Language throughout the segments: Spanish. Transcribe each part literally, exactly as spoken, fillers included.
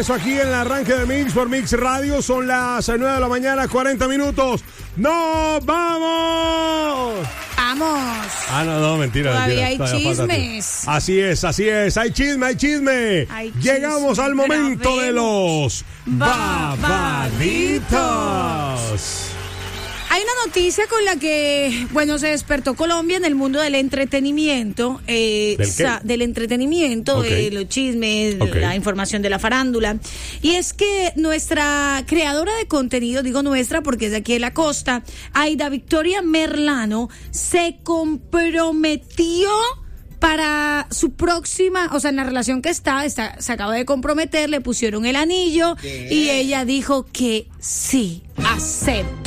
regreso aquí en el arranque de Mix por Mix Radio. Son las nueve de la mañana, cuarenta minutos. ¡Nos vamos! ¡Vamos! Ah, no, no, mentira. Todavía mentira, hay todavía chismes. Así es, así es. Hay chisme, hay chisme. Hay Llegamos chisme, al momento grabemos. de los Babaditos. babaditos. Hay una noticia con la que, bueno, se despertó Colombia en el mundo del entretenimiento. Eh, ¿Del qué? sa- del entretenimiento, Ok. de los chismes, Ok. la información de la farándula. Y es que nuestra creadora de contenido, digo nuestra porque es de aquí de la costa, Aida Victoria Merlano, se comprometió para su próxima, o sea, en la relación que está, está se acaba de comprometer, le pusieron el anillo y ella dijo que sí, acepto.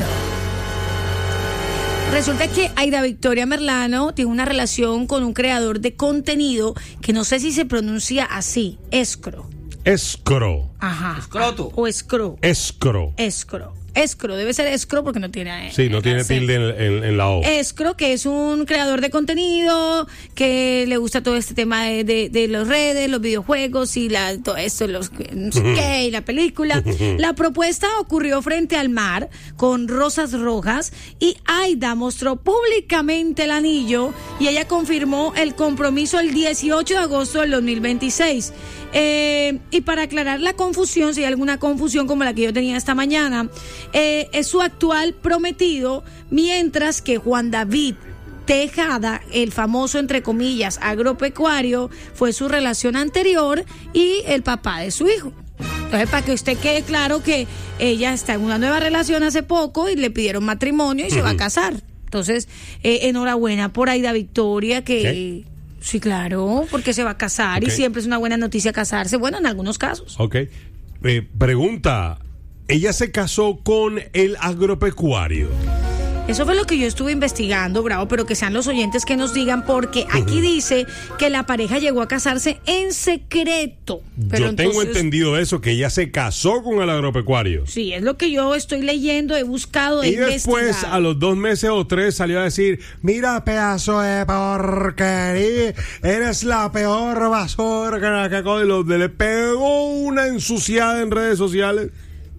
Resulta que Aida Victoria Merlano tiene una relación con un creador de contenido que no sé si se pronuncia así, escro. Escro. Ajá. Escroto. O escro. Escro. Escro. Escro, debe ser escro porque no tiene. Sí, no tiene acento. tilde en, en- en la O. Escro, que es un creador de contenido que le gusta todo este tema de, de, de las redes, los videojuegos y la, todo esto, los no sé qué, y la película. La propuesta ocurrió frente al mar con rosas rojas y Aida mostró públicamente el anillo y ella confirmó el compromiso el dieciocho de agosto del dos mil veintiséis. Eh, y para aclarar la confusión, si hay alguna confusión como la que yo tenía esta mañana, eh, es su actual prometido, mientras que Juan David Tejada, el famoso, entre comillas, agropecuario, fue su relación anterior y el papá de su hijo. Entonces, para que usted quede claro que ella está en una nueva relación hace poco y le pidieron matrimonio y se va a casar. Entonces, eh, enhorabuena por Aida Victoria, que... ¿Qué? Sí, claro, porque se va a casar Ok. y siempre es una buena noticia casarse. Bueno, en algunos casos. Ok. Eh, pregunta. Ella se casó con el agropecuario. Eso fue lo que yo estuve investigando, Bravo, pero que sean los oyentes que nos digan, porque aquí dice que la pareja llegó a casarse en secreto. Pero Yo tengo entonces, entendido eso, que ella se casó con el agropecuario. Sí, es lo que yo estoy leyendo, he buscado, he Y después, investigado. a los dos meses o tres, salió a decir: mira, pedazo de porquería, eres la peor basura que acabo de los de le pegó una ensuciada en redes sociales.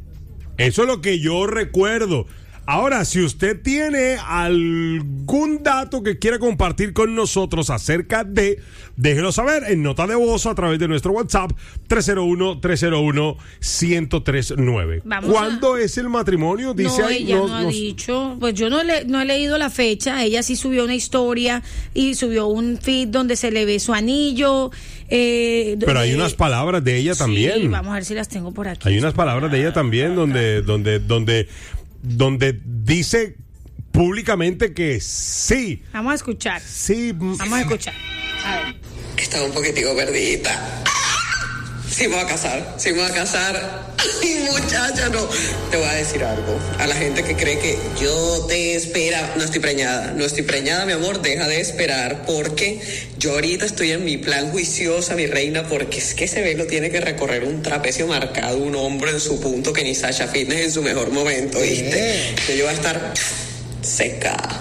Eso es lo que yo recuerdo. Ahora, si usted tiene algún dato que quiera compartir con nosotros acerca de, déjelo saber en nota de voz a través de nuestro WhatsApp tres cero uno, tres cero uno, uno cero tres nueve. Vamos ¿Cuándo a- es el matrimonio? Dice No, ahí. ella no, no- ha no- dicho. Pues yo no, le, no he leído la fecha. Ella sí subió una historia y subió un feed donde se le ve su anillo. Eh, Pero hay donde- unas palabras de ella Sí, también. vamos a ver si las tengo por aquí. Hay unas palabras de ella también donde, donde, donde, donde dice públicamente que sí, Vamos a escuchar. sí. Vamos a escuchar. A ver. Está un poquitico perdidita. Sí me voy a casar, sí me voy a casar. Ay, muchacha, no. Te voy a decir algo. A la gente que cree que yo te espera, no estoy preñada. No estoy preñada, mi amor, deja de esperar. Porque yo ahorita estoy en mi plan juiciosa, mi reina, porque es que ese velo tiene que recorrer un trapecio marcado, un hombro en su punto que ni Sasha Fitness en su mejor momento, ¿viste? Que yo voy a estar seca.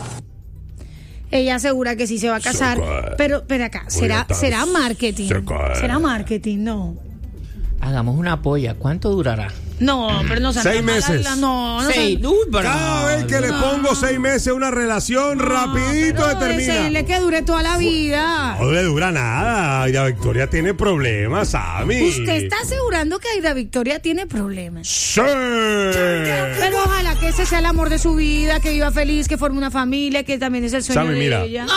Ella asegura que sí se va a casar, Seca. pero, pero acá, ¿será, estar será marketing? seca. ¿Será marketing? No. Hagamos una polla. ¿Cuánto durará? No, pero no sean Seis tan malas meses. la- No, no Seis. sean- Uy, pero Cada vez que le no. pongo seis meses a una relación, rapidito pero determina. deséenle que dure toda la vida. No le dura nada. Ya Victoria tiene problemas, Sammy. Usted está asegurando que Aida Victoria tiene problemas. Sí. Pero ojalá que ese sea el amor de su vida, que viva feliz, que forme una familia, que también es el sueño Sammy, de mira. ella.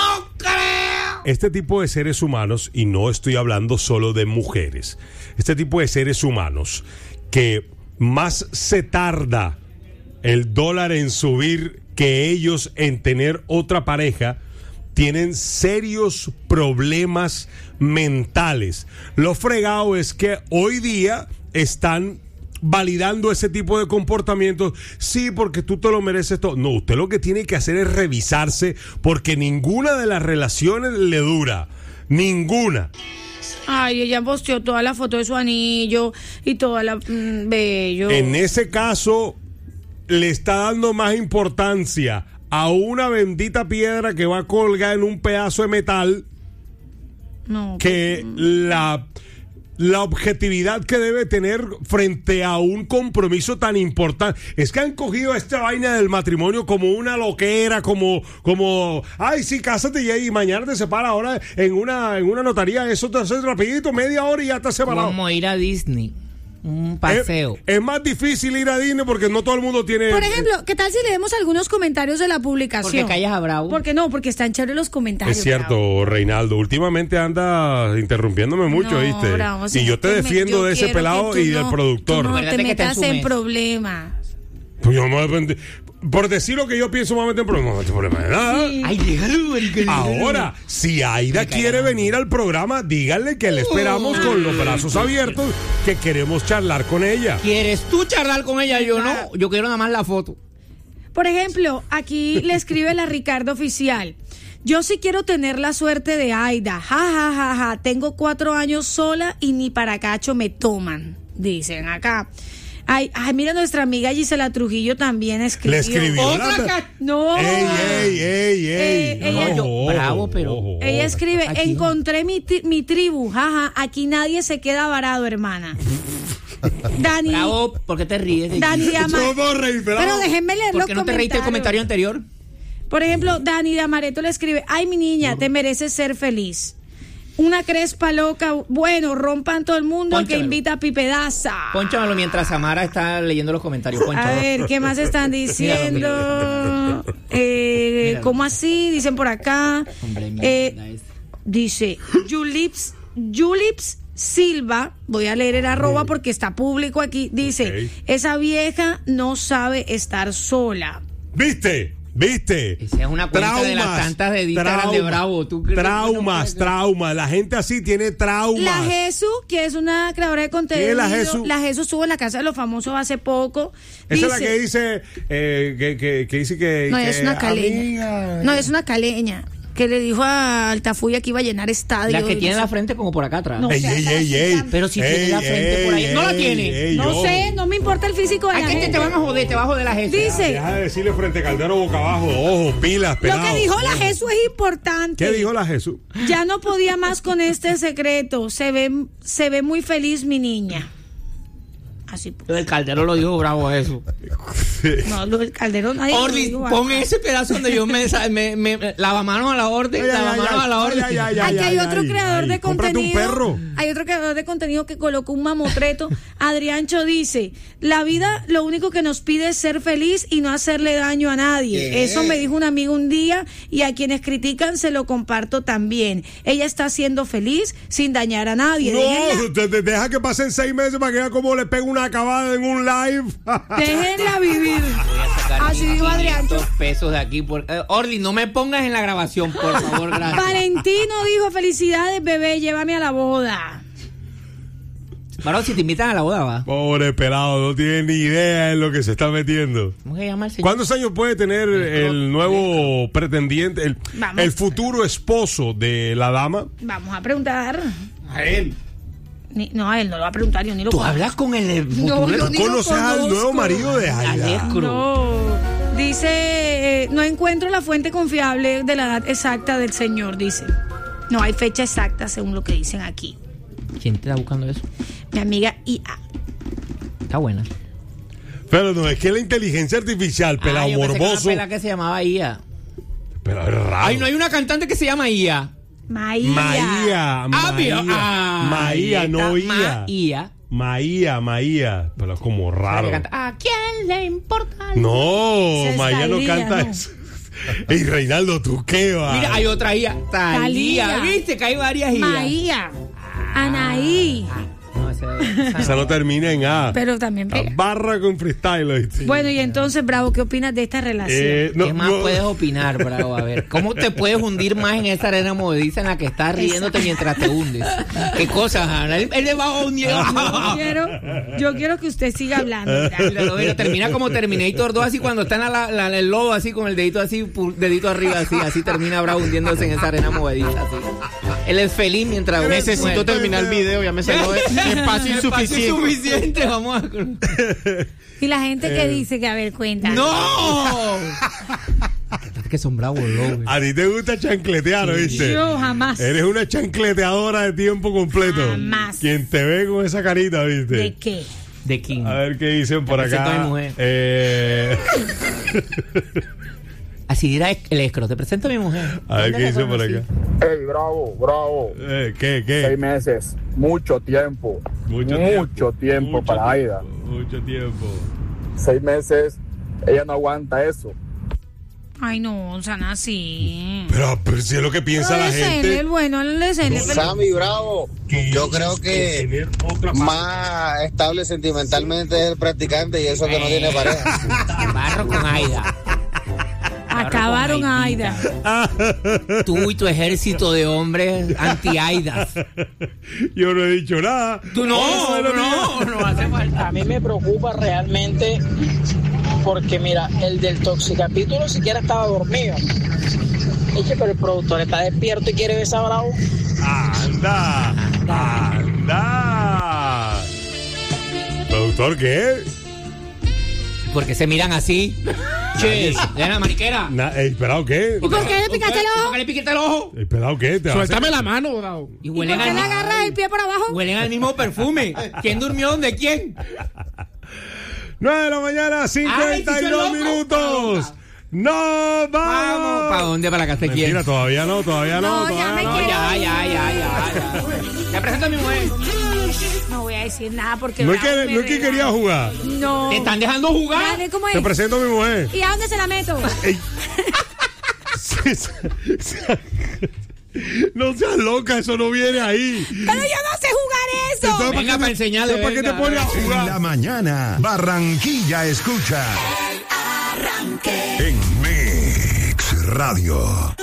Este tipo de seres humanos, y no estoy hablando solo de mujeres, este tipo de seres humanos que más se tarda el dólar en subir que ellos en tener otra pareja, tienen serios problemas mentales. Lo fregado es que hoy día están validando ese tipo de comportamientos. Sí, porque tú te lo mereces todo. No, usted lo que tiene que hacer es revisarse, porque ninguna de las relaciones le dura. Ninguna. Ay, ella posteó toda la foto de su anillo y toda la... mm, bello. En ese caso, le está dando más importancia a una bendita piedra que va a colgar en un pedazo de metal No, que la la objetividad que debe tener frente a un compromiso tan importante. Es que han cogido esta vaina del matrimonio como una loquera, como, como, ay, sí, cásate y, y mañana te separa. Ahora en una, en una notaría, eso te hace rapidito, media hora y ya estás separado. Como ir a Disney. Un paseo. Es, es más difícil ir a Disney porque no todo el mundo tiene. Por ejemplo, ¿qué tal si leemos algunos comentarios de la publicación? Porque callas a Bravo. Porque no, porque están chéveres los comentarios. Es cierto, Bravo. Reinaldo. Últimamente anda interrumpiéndome mucho, no, ¿viste? Bravo, y yo te defiendo yo de ese pelado y no, del productor. Tú no te metas en, en problemas. Pues yo no me por decir lo que yo pienso, me meto en problemas. No me problema de nada. Sí. Ay, déjalo, marica. Ahora, si Aida quiere venir al programa, díganle que le esperamos con los brazos abiertos, que queremos charlar con ella. ¿Quieres tú charlar con ella? Yo no. Yo quiero nada más la foto. Por ejemplo, aquí le escribe la Ricardo Oficial. Yo sí quiero tener la suerte de Aida. Ja, ja, ja, ja. Tengo cuatro años sola y ni para cacho me toman. Dicen acá. Ay, ay, mira, nuestra amiga Gisela Trujillo también escribió. Le escribió. ¿Otra la... ca... No. Ey, ey, ey, ey. Eh, ella... Yo, Ojo, bravo, pero... ojo, Ella ojo. escribe, Aquí. encontré mi, ti- mi tribu, jaja, aquí nadie se queda varado, hermana. Dani, Bravo, ¿por qué te ríes? de Dani ti? de Ama- Yo no reí, pero- Pero déjenme leer ¿Por los qué no te reíste del comentario anterior? Por ejemplo, Dani de Amareto le escribe, ay, mi niña, te mereces ser feliz. Una crespa loca, bueno, rompan todo el mundo que Pónchamelo. invita a Pipedaza. Pónchamelo mientras Samara está leyendo los comentarios. A Pónchamelo. ver, ¿qué más están diciendo? Eh, Míralo. ¿Cómo así? Dicen por acá. Hombre, Eh, mierda es. Dice Julips, Julips Silva, voy a leer el arroba porque está público aquí. Dice, Ok. esa vieja no sabe estar sola. ¿Viste? ¿Viste? Esa es una cuenta de las tantas de Instagram de Bravo. ¿Tú crees que traumas, no? traumas. La gente así tiene traumas. La Jesús, que es una creadora de contenido. ¿Quién es la Jesús? La Jesús estuvo en la casa de los famosos hace poco. Esa es la Dice- que dice, eh, que, que, que dice que... No, que, es una caleña. amiga. No, es una caleña. Que le dijo a Altafulla que iba a llenar estadio. La que y tiene no la sé. frente como por acá atrás. No. Ey, O sea, ey, estaba ey, ey. explicando. Pero si tiene la frente por ahí. ¿No la tiene? ey, No yo. sé, no me importa el físico de ¿A la qué te, gente. te van a joder? Te va a joder la gente. Dice, Deja de decirle frente a Caldero boca abajo. Ojo, pilas, lo pelado. que dijo la Jesús es importante. ¿Qué dijo la Jesús? Ya no podía más con este secreto. Se ve, se ve muy feliz mi niña. Así. El Caldero lo dijo bravo eso. No, lo del Calderón nadie lo Orly, dijo pon acá. ese pedazo donde yo me, me, me, me lavamanos a la orden, Ay, ay, lavamanos ay, a la orden. ay, ay, ay, Aquí hay ay, otro ay, creador ay, de cómprate contenido. un perro. Hay otro creador de contenido que colocó un mamotreto. Adriancho dice, la vida lo único que nos pide es ser feliz y no hacerle daño a nadie. ¿Qué? Eso me dijo un amigo un día y a quienes critican se lo comparto también. Ella está siendo feliz sin dañar a nadie. Déjenla, No, de- de- deja que pasen seis meses para que vea cómo le pega una acabada en un live. déjenla vivir. Voy a sacar Así mis dijo Adriancho. quinientos pesos de aquí. Por, eh, Orly, no me pongas en la grabación, por favor, gracias. Valentino dijo, felicidades bebé, llévame a la boda. Varón, si te invitan a la boda, va. Pobre pelado, no tiene ni idea en lo que se está metiendo. ¿Cómo se llama el señor? ¿Cuántos años puede tener el nuevo pretendiente, el, Vamos. el futuro esposo de la dama? Vamos a preguntar. A él. Ni- no, a él no lo va a preguntar, yo ni lo ¿Tú conozco. hablas con el No, futuro? yo ni lo ¿Conoces al conozco. nuevo marido de Aida? Alejandro. No, dice, eh, no encuentro la fuente confiable de la edad exacta del señor, dice. No hay fecha exacta según lo que dicen aquí. ¿Quién te está buscando eso? Mi amiga I A. Está buena. Pero no, es que la inteligencia artificial, pelado Ah, yo pensé que era una morboso. pela que se llamaba Ia. Pero es raro. Ay, no hay una cantante que se llama Ia. Maía. Maía, Ah, pero- Maía, ah, Maía, no está Ia. Maía. Maía, Maía, pero es como raro. ¿A quién le importa? No, Se Maía no salía, canta no. eso. Ey, Reinaldo, ¿tú qué vas? Mira, hay otra Ia. Talía. Talía. ¿Viste que hay varias Ia? Maía. Anaí. No, esa, Esa no termina en A. Pero también La pega. barra con freestyle, ¿oíste? Bueno, y entonces, Bravo, ¿qué opinas de esta relación? Eh, no, ¿Qué más no. puedes opinar, Bravo? A ver, ¿cómo te puedes hundir más en esa arena movediza en la que estás riéndote mientras te hundes? ¿Qué cosas, Ana? Él, él le va a hundir. Yo quiero, yo quiero que usted siga hablando. mira. Míralo, mira, termina como Terminator dos, así cuando está en la, la- el lodo, así con el dedito así, pu- dedito arriba, así, así termina Bravo hundiéndose en esa arena movediza, así. Él es feliz mientras... Necesito terminar el video, ya me salió espacio insuficiente. Suficiente, vamos a... Y la gente que dice que, a ver, cuenta. ¡No! que son bravos, loco. A ti te gusta chancletear, ¿oíste? Yo jamás. Eres una chancleteadora de tiempo completo. Jamás. Quien te ve con esa carita, ¿viste? ¿De qué? De King. A ver qué dicen por Te presento acá. a mi mujer. Eh... Así dirá el escro. Te presento a mi mujer. A ver ¿Dónde qué la dicen por conocí? acá. Hey, bravo, bravo. Eh, ¿Qué, qué? Seis meses, mucho tiempo. Mucho Mucho tiempo, Mucho para Aida. tiempo, Mucho tiempo. Seis meses, ella no aguanta eso. Ay, no, sean así. Pero, pero si es lo que piensa la gente. El bueno, el desele. Sammy, bravo. que- Yo creo que tener otra pareja. más estable sentimentalmente es el practicante y eso que no tiene pareja. Barro con Aida. Acabaron a Aida. Tú y tu ejército de hombres anti-Aidas. Yo no he dicho nada. Tú no, no, no, no hace falta. A mí me preocupa realmente porque mira, el del toxicapítulo siquiera estaba dormido. Eche, pero el productor está despierto y quiere besar a Bravo. Anda, anda. ¿Productor qué? Porque se miran así. Che, de la mariquera. Na, eh, ¿Esperado qué? ¿Y por qué le picaste el ¿Por ojo? qué le piquete el ojo? ¿Esperado qué? ¿Te vas a hacer- Suéltame la mano, bravo. Y ¿Y por huelen qué al, le agarras el pie por abajo? huelen al mismo perfume. ¿Quién durmió donde quién? nueve de la mañana, cincuenta y dos Ay, sí, soy minutos. loco. ¡No vamos! Vamos, ¿para dónde? ¿Para la casa de quién? Mentira, todavía no, todavía no. No, ya todavía me no. No, quiero. ya, ya, ya, ya, ya. Te presento a mi mujer. No voy a decir nada porque. No es Bravo que, me no es que regaña. quería jugar. No. ¿Te están dejando jugar? Dale, ¿cómo Te es? presento a mi mujer. ¿Y a dónde se la meto? Sí, sí, sí. No seas loca, eso no viene ahí. Pero yo no sé jugar eso. Entonces, Venga, qué para te- enseñarle, entonces, ¿para qué te venga. pones a En jugar? la mañana, Barranquilla escucha. En Mix Radio.